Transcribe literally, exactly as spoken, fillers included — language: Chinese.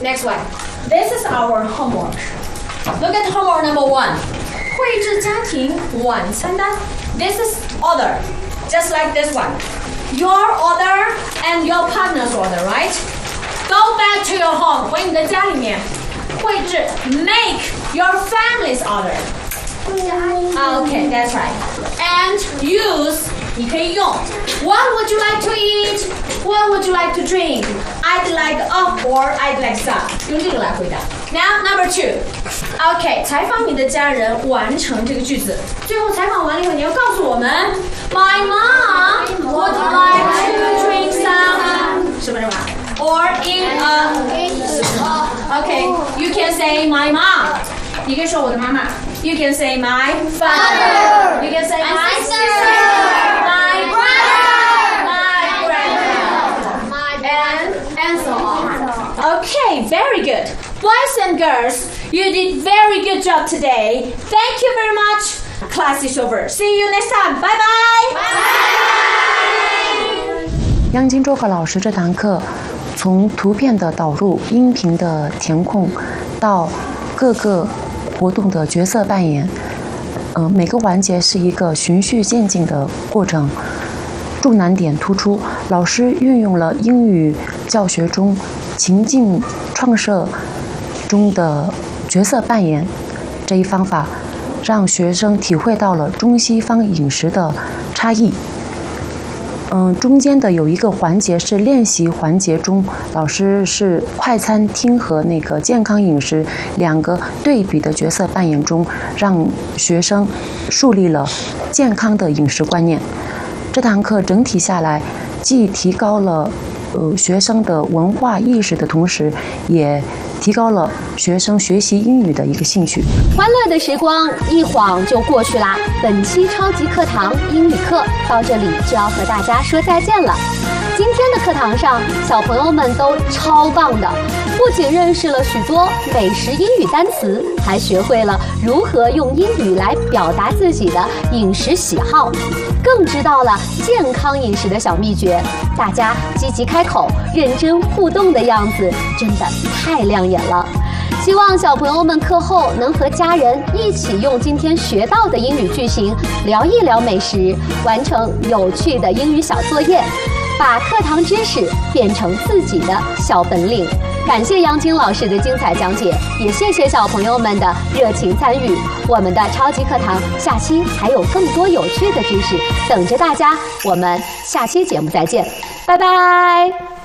Next one. This is our homework. Look at homework number one. 绘制家庭晚餐单 This is order, just like this one. Your order and your partner's order, right? Go back to your home. 回你的家里面，绘制 make your family's order. Okay, that's right. And use 你可以用 What would you like to eat? What would you like to drink? I'd like up or I'd like some. 用这个来回答。Now number two. Okay, 采访你的家人，完成这个句子。最后采访完了以后，你要告诉我们 My mom would like to drink some 什么什么 or eat a Okay, you can say my mom. 你可以说我的妈妈。You can say my father. You can say my sister. My brother. My grandmother. And and so on. Okay, very good. Boys and girls, you did very good job today. Thank you very much. Class is over. See you next time. Bye bye. Bye. 央金周课老师这堂课，从图片的导入、音频的填空，到各个活动的角色扮演，嗯、呃，每个环节是一个循序渐进的过程，重难点突出。老师运用了英语教学中情境创设中的角色扮演这一方法，让学生体会到了中西方饮食的差异。嗯，中间的有一个环节是练习环节中，老师是快餐厅和那个健康饮食两个对比的角色扮演中，让学生树立了健康的饮食观念。这堂课整体下来，既提高了呃学生的文化意识的同时，也提高了学生学习英语的一个兴趣。 欢乐的时光一晃就过去啦，本期超级课堂英语课到这里就要和大家说再见了。今天的课堂上，小朋友们都超棒的，不仅认识了许多美食英语单词，还学会了如何用英语来表达自己的饮食喜好，更知道了健康饮食的小秘诀。大家积极开口、认真互动的样子，真的太亮眼了。希望小朋友们课后能和家人一起用今天学到的英语句型聊一聊美食，完成有趣的英语小作业，把课堂知识变成自己的小本领。感谢杨晶老师的精彩讲解，也谢谢小朋友们的热情参与。我们的超级课堂下期还有更多有趣的知识等着大家，我们下期节目再见，拜拜。